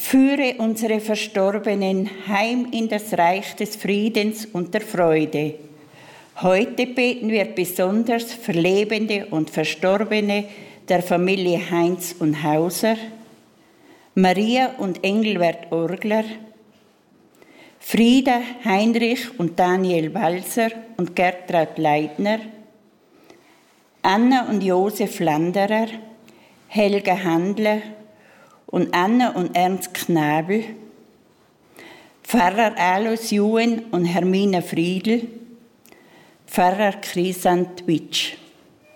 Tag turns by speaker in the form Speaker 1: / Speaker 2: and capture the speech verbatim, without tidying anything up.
Speaker 1: Führe unsere Verstorbenen heim in das Reich des Friedens und der Freude. Heute beten wir besonders für Lebende und Verstorbene der Familie Heinz und Hauser, Maria und Engelbert Orgler, Frieda, Heinrich und Daniel Walser und Gertraud Leitner, Anna und Josef Landerer, Helga Handler und Anna und Ernst Knabel, Pfarrer Alois Juen und Hermine Friedl, Pfarrer Crisant Witsch.